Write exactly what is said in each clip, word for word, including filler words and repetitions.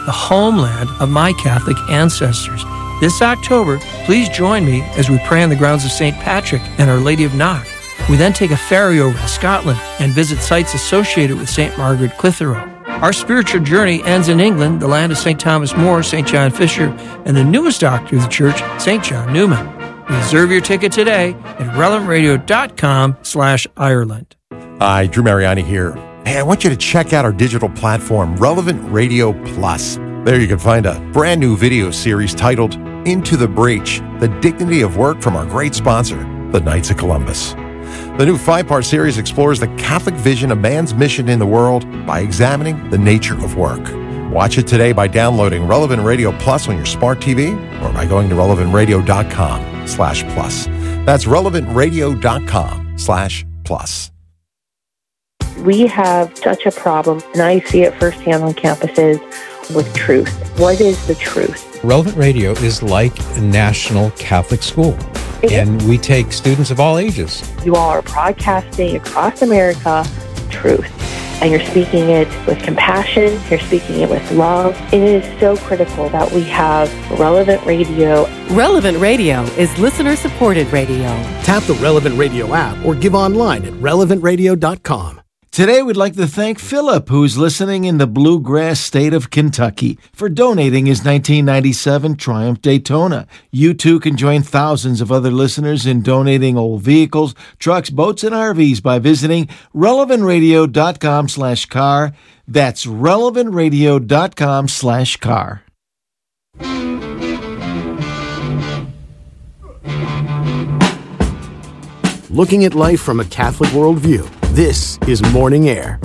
the homeland of my Catholic ancestors. This October, please join me as we pray on the grounds of Saint Patrick and Our Lady of Knock. We then take a ferry over to Scotland and visit sites associated with Saint Margaret Clitheroe. Our spiritual journey ends in England, the land of Saint Thomas More, Saint John Fisher, and the newest doctor of the church, Saint John Newman. Reserve your ticket today at relevantradio.com slash Ireland. Hi, Drew Mariani here. Hey, I want you to check out our digital platform, Relevant Radio Plus. There you can find a brand new video series titled Into the Breach, The Dignity of Work from our great sponsor, the Knights of Columbus. The new five-part series explores the Catholic vision of man's mission in the world by examining the nature of work. Watch it today by downloading Relevant Radio Plus on your smart T V or by going to relevantradio.com slash plus. That's relevantradio.com slash plus. We have such a problem, and I see it firsthand on campuses, with truth. What is the truth? Relevant Radio is like a national Catholic school, and we take students of all ages. You all are broadcasting across America truth, and you're speaking it with compassion, you're speaking it with love. It is so critical that we have Relevant Radio. Relevant Radio is listener-supported radio. Tap the Relevant Radio app or give online at relevant radio dot com. Today, we'd like to thank Philip, who's listening in the bluegrass state of Kentucky, for donating his nineteen ninety-seven Triumph Daytona. You too can join thousands of other listeners in donating old vehicles, trucks, boats, and R Vs by visiting relevantradio.com slash car. That's relevantradio.com slash car. Looking at life from a Catholic worldview, this is Morning Air.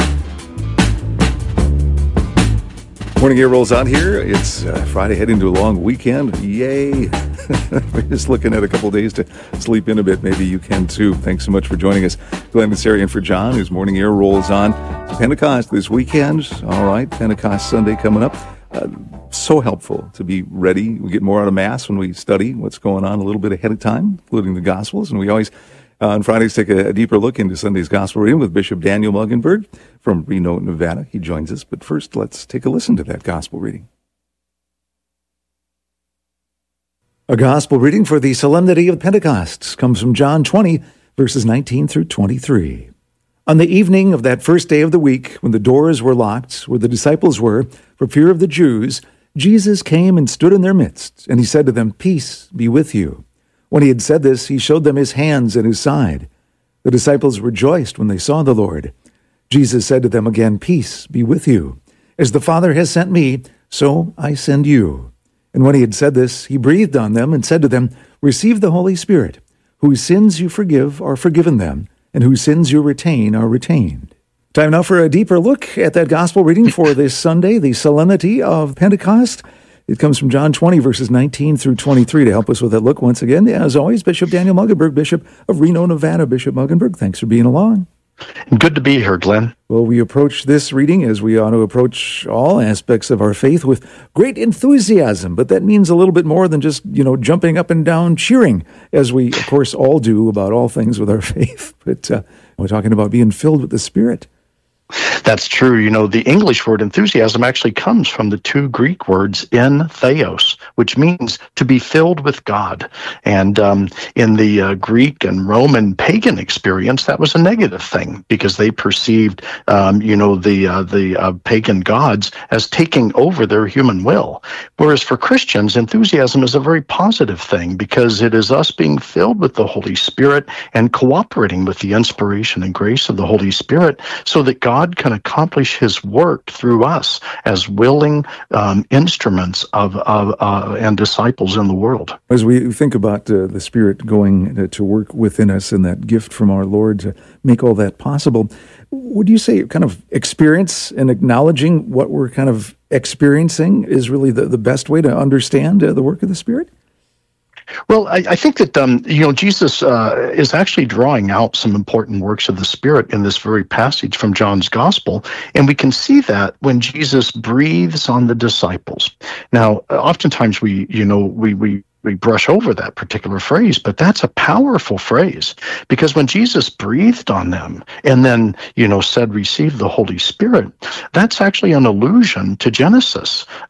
Morning Air rolls on here. It's uh, Friday, heading to a long weekend. Yay! We're just looking at a couple days to sleep in a bit. Maybe you can too. Thanks so much for joining us. Glenn and Sarah in for John, whose Morning Air rolls on. It's Pentecost this weekend. All right, Pentecost Sunday coming up. Uh, so helpful to be ready. We get more out of Mass when we study what's going on a little bit ahead of time, including the Gospels. And we always, uh, on Fridays, take a, a deeper look into Sunday's Gospel reading with Bishop Daniel Muggenberg from Reno, Nevada. He joins us. But first, let's take a listen to that Gospel reading. A Gospel reading for the Solemnity of Pentecost comes from John twenty, verses nineteen through twenty-three. On the evening of that first day of the week, when the doors were locked, where the disciples were, for fear of the Jews, Jesus came and stood in their midst, and he said to them, "Peace be with you." When he had said this, he showed them his hands and his side. The disciples rejoiced when they saw the Lord. Jesus said to them again, "Peace be with you. As the Father has sent me, so I send you." And when he had said this, he breathed on them and said to them, "Receive the Holy Spirit. Whose sins you forgive are forgiven them, and whose sins you retain are retained." Time now for a deeper look at that Gospel reading for this Sunday, the Solemnity of Pentecost. It comes from John twenty, verses nineteen through twenty-three. To help us with that look once again, as always, Bishop Daniel Muggenberg, Bishop of Reno, Nevada. Bishop Muggenberg, thanks for being along. Good to be here, Glenn. Well, we approach this reading, as we ought to approach all aspects of our faith, with great enthusiasm. But that means a little bit more than just, you know, jumping up and down, cheering, as we, of course, all do about all things with our faith. But uh, we're talking about being filled with the Spirit. That's true. You know, the English word enthusiasm actually comes from the two Greek words en theos, which means to be filled with God. And um, in the uh, Greek and Roman pagan experience, that was a negative thing because they perceived, um, you know, the uh, the uh, pagan gods as taking over their human will. Whereas for Christians, enthusiasm is a very positive thing because it is us being filled with the Holy Spirit and cooperating with the inspiration and grace of the Holy Spirit so that God God can accomplish his work through us as willing um, instruments of, of uh, and disciples in the world. As we think about uh, the Spirit going to, to work within us and that gift from our Lord to make all that possible, would you say kind of experience and acknowledging what we're kind of experiencing is really the, the best way to understand uh, the work of the Spirit? Well, I, I think that, um, you know, Jesus uh, is actually drawing out some important works of the Spirit in this very passage from John's Gospel, and we can see that when Jesus breathes on the disciples. Now, oftentimes we, you know, we, we, we brush over that particular phrase, but that's a powerful phrase because when Jesus breathed on them and then, you know, said, receive the Holy Spirit, that's actually an allusion to Genesis.